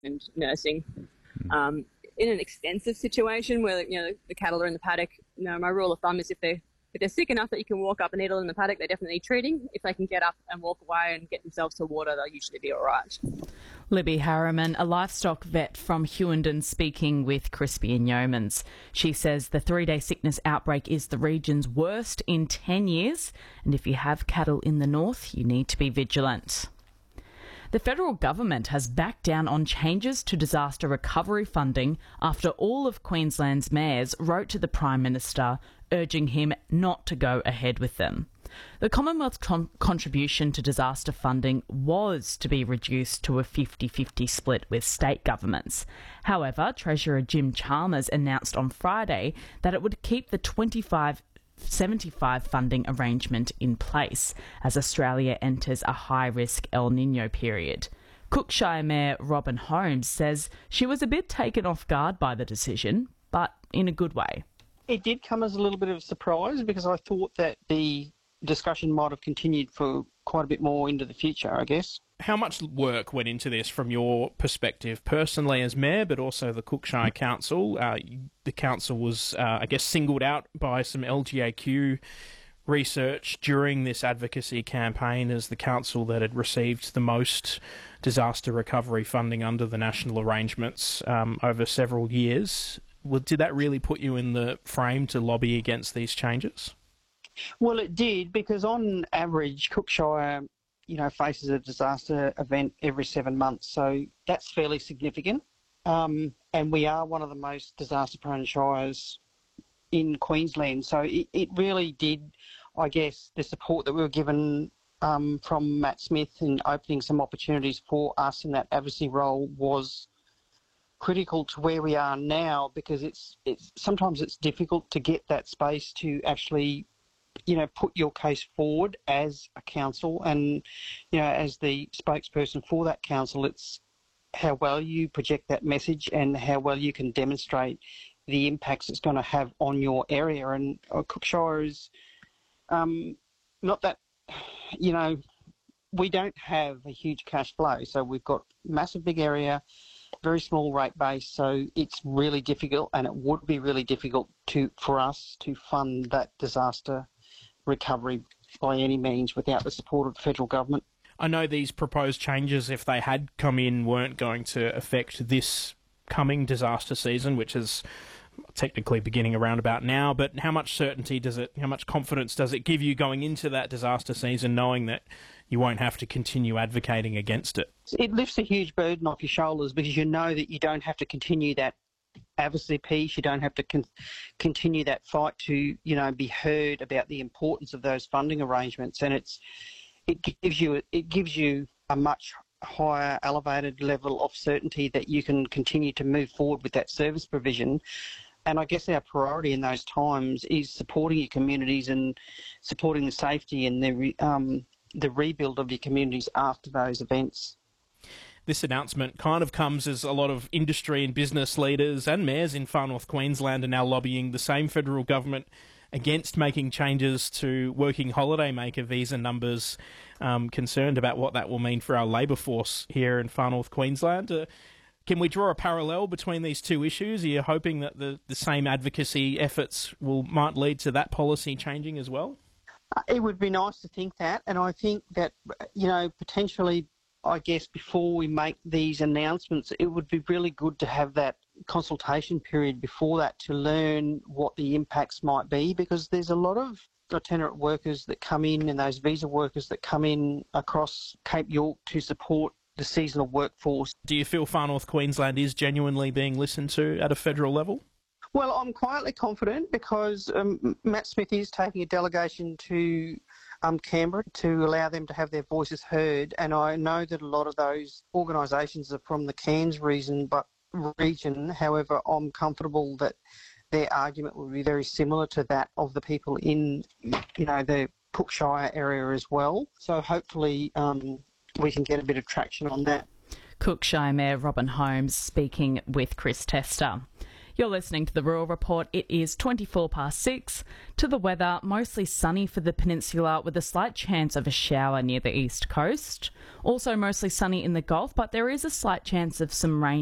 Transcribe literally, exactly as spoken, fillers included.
and nursing. Um, in an extensive situation where, you know, the cattle are in the paddock, you know, my rule of thumb is if they're, if they're sick enough that you can walk up and needle in the paddock, they definitely need treating. If they can get up and walk away and get themselves to water, they'll usually be all right. Libby Harriman, a livestock vet from Hughenden, speaking with Crispy and Yeomans. She says the three-day sickness outbreak is the region's worst in ten years, and if you have cattle in the north, you need to be vigilant. The federal government has backed down on changes to disaster recovery funding after all of Queensland's mayors wrote to the Prime Minister urging him not to go ahead with them. The Commonwealth con- contribution to disaster funding was to be reduced to a fifty-fifty split with state governments. However, Treasurer Jim Chalmers announced on Friday that it would keep the twenty-five seventy-five funding arrangement in place as Australia enters a high-risk El Niño period. Cookshire Mayor Robin Holmes says she was a bit taken off guard by the decision, but in a good way. It did come as a little bit of a surprise because I thought that the discussion might have continued for quite a bit more into the future, I guess. How much work went into this from your perspective, personally as Mayor, but also the Cookshire Council? Uh, the council was, uh, I guess, singled out by some L G A Q research during this advocacy campaign as the council that had received the most disaster recovery funding under the national arrangements um, over several years. Well, did that really put you in the frame to lobby against these changes? Well, it did, because on average, Cookshire, you know, faces a disaster event every seven months. So that's fairly significant. Um, and we are one of the most disaster-prone shires in Queensland. So it, it really did, I guess, the support that we were given um, from Matt Smith in opening some opportunities for us in that advocacy role was critical to where we are now, because it's it's sometimes it's difficult to get that space to actually, you know, put your case forward as a council, and, you know, as the spokesperson for that council, it's how well you project that message and how well you can demonstrate the impacts it's going to have on your area. And uh, Cookshire is um, not that, you know, we don't have a huge cash flow, so we've got massive big area, very small rate base, so it's really difficult, and it would be really difficult to for us to fund that disaster recovery by any means without the support of the federal government. I know these proposed changes, if they had come in, weren't going to affect this coming disaster season, which is technically beginning around about now, but how much certainty does it, how much confidence does it give you going into that disaster season, knowing that you won't have to continue advocating against it? It lifts a huge burden off your shoulders, because you know that you don't have to continue that advocacy piece, you don't have to con- continue that fight to, you know, be heard about the importance of those funding arrangements, and it's it gives you it gives you a much higher elevated level of certainty that you can continue to move forward with that service provision. And I guess our priority in those times is supporting your communities and supporting the safety and the re- um, the rebuild of your communities after those events. This announcement kind of comes as a lot of industry and business leaders and mayors in far north Queensland are now lobbying the same federal government against making changes to working holidaymaker visa numbers, um, concerned about what that will mean for our labour force here in far north Queensland. Uh, can we draw a parallel between these two issues? Are you hoping that the, the same advocacy efforts will might lead to that policy changing as well? Uh, it would be nice to think that, and I think that, you know, potentially, I guess, before we make these announcements, it would be really good to have that consultation period before that to learn what the impacts might be, because there's a lot of itinerant workers that come in and those visa workers that come in across Cape York to support the seasonal workforce. Do you feel far north Queensland is genuinely being listened to at a federal level? Well, I'm quietly confident, because um, Matt Smith is taking a delegation to um, Canberra to allow them to have their voices heard, and I know that a lot of those organisations are from the Cairns region, but region. However, I'm comfortable that their argument will be very similar to that of the people in, you know, the Cookshire area as well. So hopefully um, we can get a bit of traction on that. Cookshire Mayor Robin Holmes speaking with Chris Tester. You're listening to the Rural Report. It is twenty-four past six. To the weather, mostly sunny for the peninsula with a slight chance of a shower near the east coast. Also mostly sunny in the Gulf, but there is a slight chance of some rain